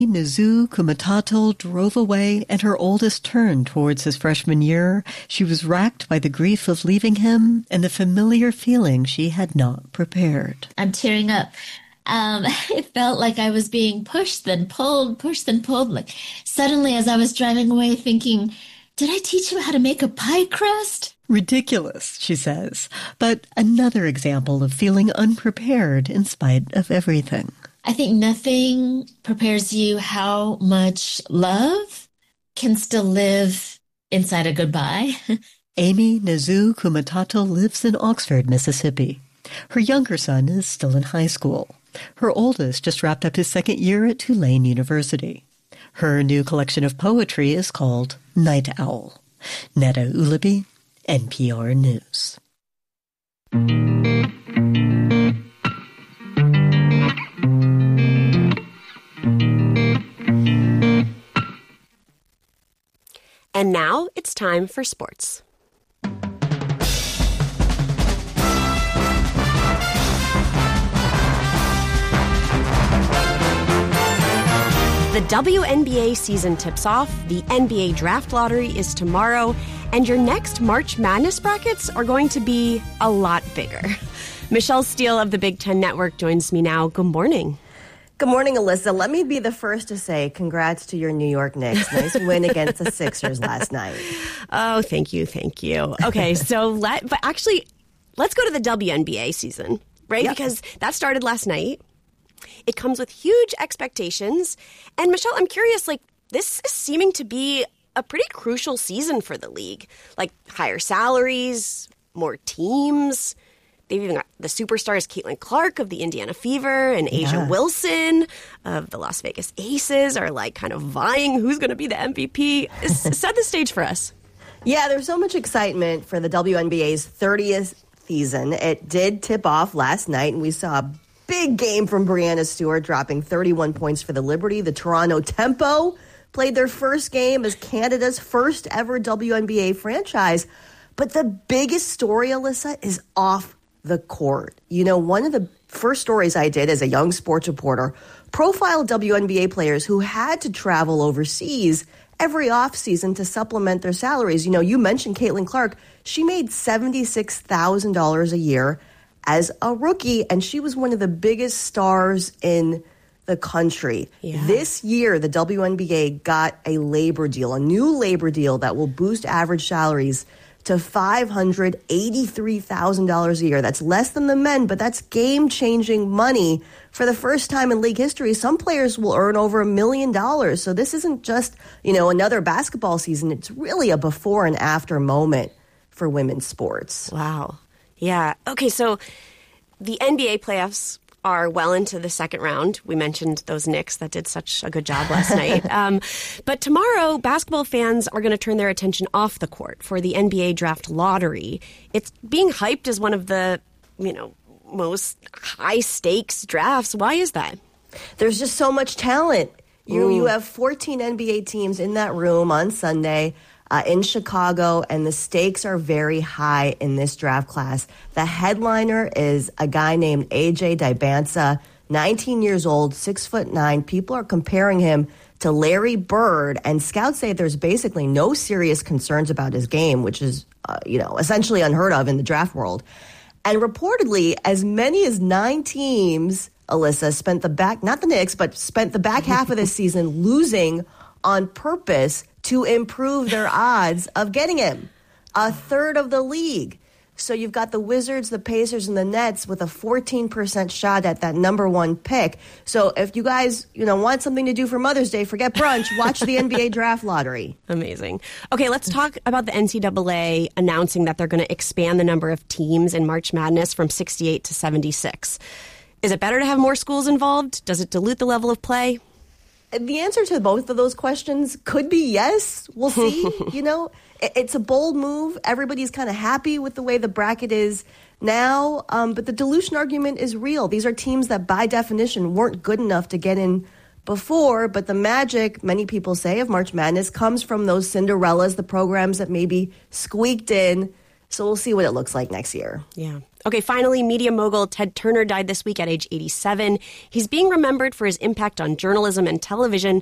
Nizu Kumatato drove away, and her oldest turned towards his freshman year. She was racked by the grief of leaving him and the familiar feeling she had not prepared. I'm tearing up. It felt like I was being pushed, then pulled. Like suddenly, as I was driving away, thinking, did I teach him how to make a pie crust? Ridiculous, she says, but another example of feeling unprepared in spite of everything. I think nothing prepares you how much love can still live inside a goodbye. Amy Nizu Kumatato lives in Oxford, Mississippi. Her younger son is still in high school. Her oldest just wrapped up his second year at Tulane University. Her new collection of poetry is called Night Owl. Netta Ulaby, NPR News. And now it's time for sports. The WNBA season tips off, the NBA draft lottery is tomorrow, and your next March Madness brackets are going to be a lot bigger. Michelle Steele of the Big Ten Network joins me now. Good morning. Good morning, Alyssa. Let me be the first to say congrats to your New York Knicks. Nice win against the Sixers last night. Oh, thank you. Okay, so let's go to the WNBA season, right? Yep. Because that started last night. It comes with huge expectations. And Michelle, I'm curious, this is seeming to be a pretty crucial season for the league. Higher salaries, more teams. They've even got the superstars Caitlin Clark of the Indiana Fever and Asia Wilson of the Las Vegas Aces are kind of vying who's going to be the MVP. Set the stage for us. Yeah, there's so much excitement for the WNBA's 30th season. It did tip off last night, and we saw a big game from Breanna Stewart, dropping 31 points for the Liberty. The Toronto Tempo played their first game as Canada's first ever WNBA franchise. But the biggest story, Alyssa, is off the court. You know, one of the first stories I did as a young sports reporter profiled WNBA players who had to travel overseas every offseason to supplement their salaries. You know, you mentioned Caitlin Clark. She made $76,000 a year as a rookie, and she was one of the biggest stars in the country. Yeah. This year, the WNBA got a labor deal, a new labor deal that will boost average salaries to $583,000 a year. That's less than the men, but that's game-changing money. For the first time in league history, some players will earn over $1 million. So this isn't just, another basketball season. It's really a before and after moment for women's sports. Wow. Yeah. Okay, so the NBA playoffs are well into the second round. We mentioned those Knicks that did such a good job last night. But tomorrow, basketball fans are going to turn their attention off the court for the NBA draft lottery. It's being hyped as one of the, most high-stakes drafts. Why is that? There's just so much talent. You have 14 NBA teams in that room on Sunday in Chicago, and the stakes are very high in this draft class. The headliner is a guy named AJ Dybantsa, 19 years old, 6'9". People are comparing him to Larry Bird, and scouts say there's basically no serious concerns about his game, which is, essentially unheard of in the draft world. And reportedly, as many as 9 teams, Alyssa, spent the back half of this season losing on purpose to improve their odds of getting him. A third of the league. So you've got the Wizards, the Pacers, and the Nets with a 14% shot at that number 1 pick. So if you guys, want something to do for Mother's Day, forget brunch, watch the NBA draft lottery. Amazing. Okay, let's talk about the NCAA announcing that they're going to expand the number of teams in March Madness from 68 to 76. Is it better to have more schools involved? Does it dilute the level of play? The answer to both of those questions could be yes. We'll see. It's a bold move. Everybody's kind of happy with the way the bracket is now. But the dilution argument is real. These are teams that by definition weren't good enough to get in before. But the magic, many people say, of March Madness comes from those Cinderellas, the programs that maybe squeaked in So we'll see what it looks like next year. Yeah. Okay, finally, media mogul Ted Turner died this week at age 87. He's being remembered for his impact on journalism and television,